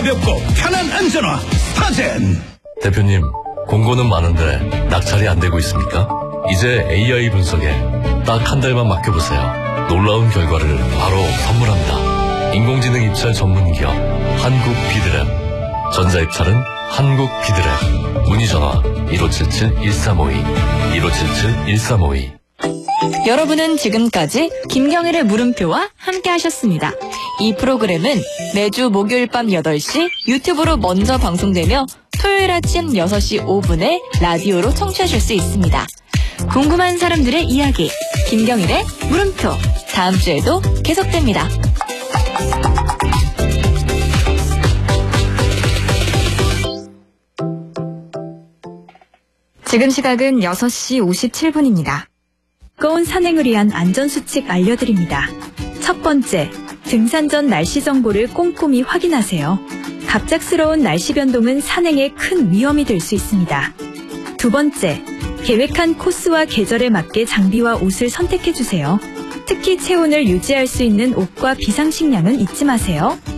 가볍고 편한 안전화 스타젠. 대표님, 공고는 많은데 낙찰이 안 되고 있습니까? 이제 AI 분석에 딱 한 달만 맡겨보세요. 놀라운 결과를 바로 선물합니다. 인공지능 입찰 전문 기업 한국 비드랩. 전자입찰은 한국 비드랩. 문의전화 1577-1352 1577-1352. 여러분은 지금까지 김경일의 물음표와 함께 하셨습니다. 이 프로그램은 매주 목요일 밤 8시 유튜브로 먼저 방송되며 토요일 아침 6시 5분에 라디오로 청취하실 수 있습니다. 궁금한 사람들의 이야기, 김경일의 물음표. 다음 주에도 계속됩니다. 지금 시각은 6시 57분입니다. 즐거운 산행을 위한 안전수칙 알려드립니다. 첫 번째, 등산 전 날씨 정보를 꼼꼼히 확인하세요. 갑작스러운 날씨 변동은 산행에 큰 위험이 될 수 있습니다. 두 번째, 계획한 코스와 계절에 맞게 장비와 옷을 선택해주세요. 특히 체온을 유지할 수 있는 옷과 비상식량은 잊지 마세요.